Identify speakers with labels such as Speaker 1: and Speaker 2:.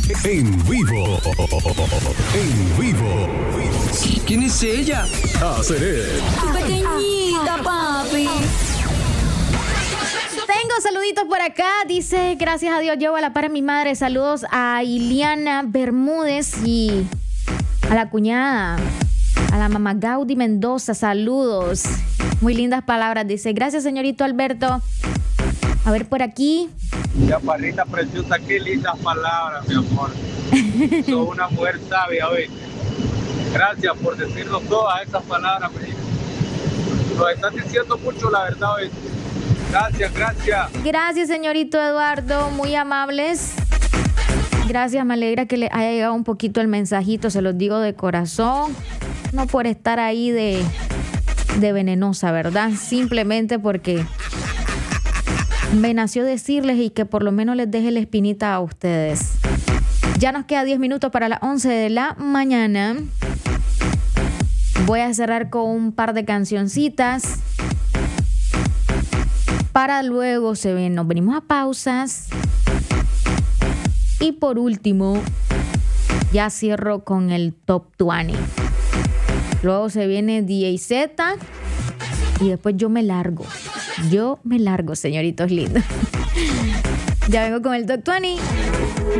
Speaker 1: En vivo. En vivo.
Speaker 2: ¿Quién es ella?
Speaker 1: Aceret.
Speaker 3: Pequeñita, papi. Tengo saluditos por acá. Dice, gracias a Dios llevo a la par a mi madre. Saludos a Iliana Bermúdez y a la cuñada, a la mamá Gaudi Mendoza. Saludos. Muy lindas palabras. Dice, gracias, señorito Alberto. A ver por aquí.
Speaker 4: Chaparrita preciosa, qué lindas palabras, mi amor. Sos una mujer sabia, ¿oíste? Gracias por decirnos todas esas palabras, nos estás diciendo mucho la verdad, ¿oíste? Gracias, gracias.
Speaker 3: Gracias, señorito Eduardo, muy amables. Gracias, me alegra que le haya llegado un poquito el mensajito, se los digo de corazón. No por estar ahí de venenosa, ¿verdad? Simplemente porque me nació decirles y que por lo menos les deje la espinita a ustedes. Ya nos queda 10 minutos para las 11 de la mañana. Voy a cerrar con un par de cancioncitas. Para luego nos venimos a pausas. Y por último, ya cierro con el Top 20. Luego se viene DJ Z. Y después yo me largo, señoritos lindos. Ya vengo con el Top 20.